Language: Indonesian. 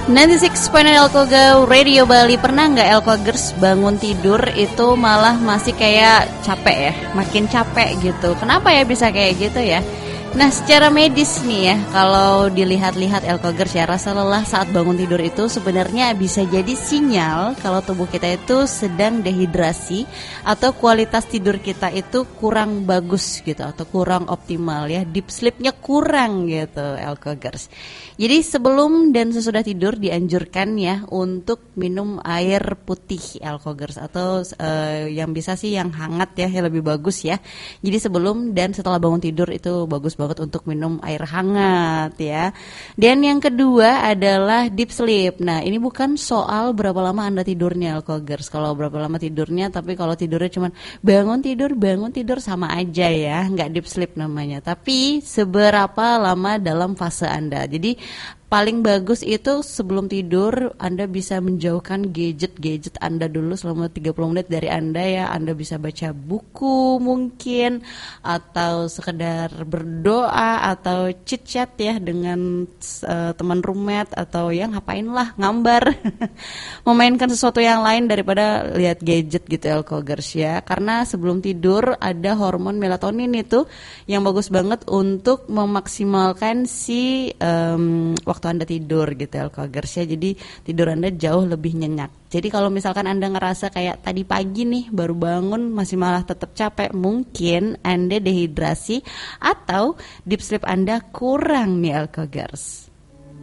96.9 Elkoga Radio Bali. Pernah nggak Elkogers bangun tidur itu malah masih kayak capek ya, makin capek gitu. Kenapa ya bisa kayak gitu ya? Nah, secara medis nih ya, kalau dilihat-lihat Elkogers ya, rasa lelah saat bangun tidur itu sebenarnya bisa jadi sinyal kalau tubuh kita itu sedang dehidrasi atau kualitas tidur kita itu kurang bagus gitu atau kurang optimal ya, deep sleep-nya kurang gitu Elkogers. Jadi sebelum dan sesudah tidur dianjurkan ya untuk minum air putih Elkogers atau yang bisa sih yang hangat ya, yang lebih bagus ya. Jadi sebelum dan setelah bangun tidur itu bagus banget untuk minum air hangat ya. Dan yang kedua adalah deep sleep. Nah, ini bukan soal berapa lama Anda tidurnya Elkogers. Kalau berapa lama tidurnya, tapi kalau tidurnya cuma bangun tidur sama aja ya, nggak deep sleep namanya. Tapi seberapa lama dalam fase Anda. Jadi paling bagus itu sebelum tidur Anda bisa menjauhkan gadget Anda dulu selama 30 menit dari Anda ya. Anda bisa baca buku mungkin, atau sekedar berdoa, atau chit-chat ya dengan teman roommate, atau yang ngapain lah, ngambar memainkan sesuatu yang lain daripada lihat gadget gitu Elkogers ya. Karena sebelum tidur ada hormon melatonin itu yang bagus banget untuk memaksimalkan si waktu Anda tidur gitu Elkogers ya. Jadi tidur Anda jauh lebih nyenyak. Jadi kalau misalkan Anda ngerasa kayak tadi pagi nih baru bangun masih malah tetap capek, mungkin Anda dehidrasi atau deep sleep Anda kurang nih Elkogers.